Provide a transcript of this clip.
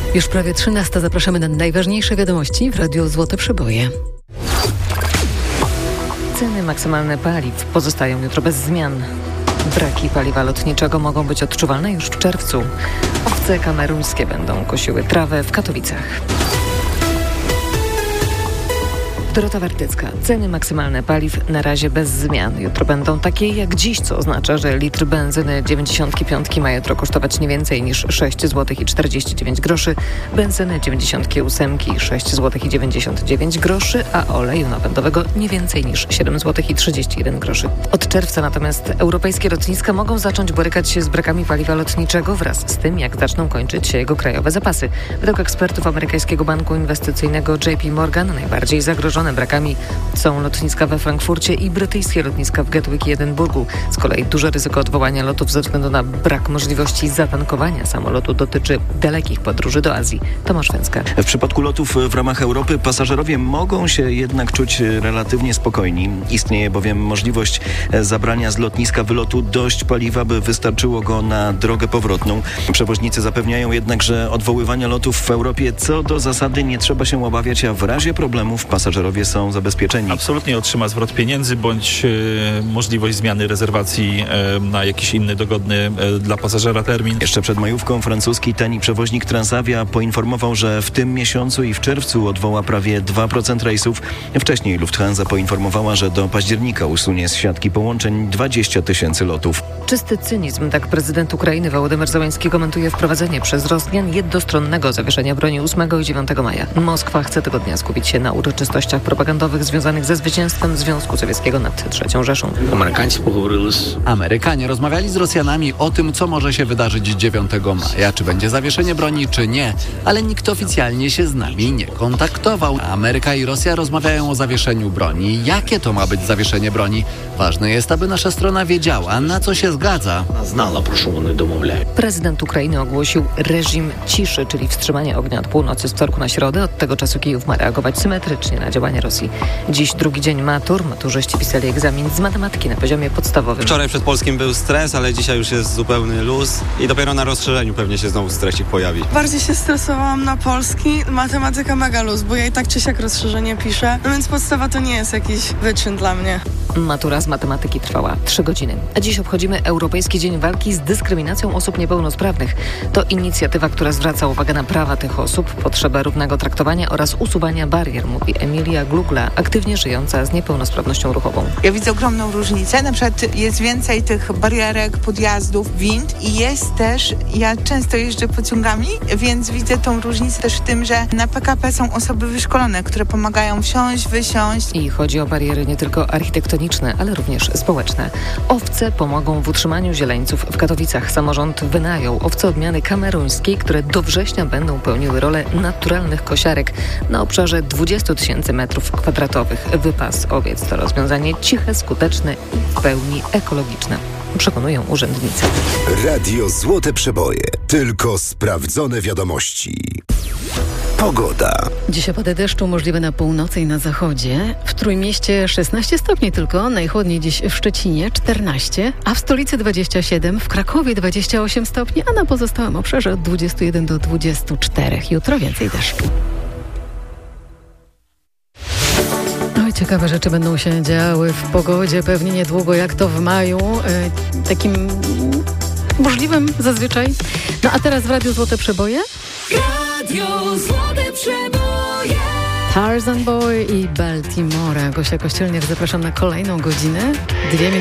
Już prawie 13. Zapraszamy na najważniejsze wiadomości w Radiu Złote Przeboje. Ceny maksymalne paliw pozostają jutro bez zmian. Braki paliwa lotniczego mogą być odczuwalne już w czerwcu. Owce kameruńskie będą kosiły trawę w Katowicach. Dorota Wertycka. Ceny maksymalne paliw na razie bez zmian. Jutro będą takie jak dziś, co oznacza, że litr benzyny 95 ma jutro kosztować nie więcej niż 6 zł i 49 groszy, benzyny 98 6 zł i 99 groszy, a oleju napędowego nie więcej niż 7 zł i 31 groszy. Od czerwca natomiast europejskie lotniska mogą zacząć borykać się z brakami paliwa lotniczego wraz z tym, jak zaczną kończyć się jego krajowe zapasy. Według ekspertów amerykańskiego banku inwestycyjnego JP Morgan najbardziej zagrożone brakami są lotniska we Frankfurcie i brytyjskie lotniska w Gatwick i Edynburgu. Z kolei duże ryzyko odwołania lotów ze względu na brak możliwości zatankowania samolotu dotyczy dalekich podróży do Azji. Tomasz Węcka. W przypadku lotów w ramach Europy pasażerowie mogą się jednak czuć relatywnie spokojni. Istnieje bowiem możliwość zabrania z lotniska wylotu dość paliwa, by wystarczyło go na drogę powrotną. Przewoźnicy zapewniają jednak, że odwoływania lotów w Europie co do zasady nie trzeba się obawiać, a w razie problemów pasażerowie są zabezpieczeni. Absolutnie otrzyma zwrot pieniędzy bądź możliwość zmiany rezerwacji na jakiś inny dogodny dla pasażera termin. Jeszcze przed majówką francuski tani przewoźnik Transavia poinformował, że w tym miesiącu i w czerwcu odwoła prawie 2% rejsów. Wcześniej Lufthansa poinformowała, że do października usunie z siatki połączeń 20 000 lotów. Czysty cynizm, tak prezydent Ukrainy Wołodymyr Zełenski komentuje wprowadzenie przez Rosjan jednostronnego zawieszenia broni 8 i 9 maja. Moskwa chce tego dnia skupić się na uroczystościach propagandowych związanych ze zwycięstwem Związku Sowieckiego nad III Rzeszą. Amerykanie rozmawiali z Rosjanami o tym, co może się wydarzyć 9 maja, czy będzie zawieszenie broni, czy nie, ale nikt oficjalnie się z nami nie kontaktował. Ameryka i Rosja rozmawiają o zawieszeniu broni. Jakie to ma być zawieszenie broni? Ważne jest, aby nasza strona wiedziała, na co się zgadza. Prezydent Ukrainy ogłosił reżim ciszy, czyli wstrzymanie ognia od północy z wtorku na środę. Od tego czasu Kijów ma reagować symetrycznie na działania Rosji. Dziś drugi dzień matur. Maturzyści pisali egzamin z matematyki na poziomie podstawowym. Wczoraj przed Polskim był stres, ale dzisiaj już jest zupełny luz i dopiero na rozszerzeniu pewnie się znowu stresik pojawi. Bardziej się stresowałam na polski. Matematyka mega luz, bo ja i tak czy siak rozszerzenie piszę. No więc podstawa to nie jest jakiś wyczyn dla mnie. Matura z matematyki trwała 3 godziny. A dziś obchodzimy Europejski Dzień Walki z Dyskryminacją Osób Niepełnosprawnych. To inicjatywa, która zwraca uwagę na prawa tych osób, potrzebę równego traktowania oraz usuwania barier, mówi Emilia Glugla, aktywnie żyjąca z niepełnosprawnością ruchową. Ja widzę ogromną różnicę. Na przykład jest więcej tych barierek, podjazdów, wind i jest też, ja często jeżdżę pociągami, więc widzę tą różnicę też w tym, że na PKP są osoby wyszkolone, które pomagają wsiąść, wysiąść. I chodzi o bariery nie tylko architektoniczne, ale również społeczne. Owce pomogą w utrzymaniu zieleńców w Katowicach. Samorząd wynajął owce odmiany kameruńskiej, które do września będą pełniły rolę naturalnych kosiarek na obszarze 20 000 m2. Wypas owiec to rozwiązanie ciche, skuteczne i w pełni ekologiczne, przekonują urzędnicy. Radio Złote Przeboje. Tylko sprawdzone wiadomości. Pogoda. Dziś opady deszczu możliwe na północy i na zachodzie. W Trójmieście 16 stopni tylko, najchłodniej dziś w Szczecinie 14, a w stolicy 27, w Krakowie 28 stopni, a na pozostałym obszarze od 21 do 24. Jutro więcej deszczu. Ciekawe rzeczy będą się działy w pogodzie, pewnie niedługo jak to w maju, takim możliwym zazwyczaj. No a teraz w Radiu Złote Przeboje. Radio Złote Przeboje. Tarzan Boy i Baltimore. Gosia Kościelniak, zapraszam na kolejną godzinę. 2 minuty.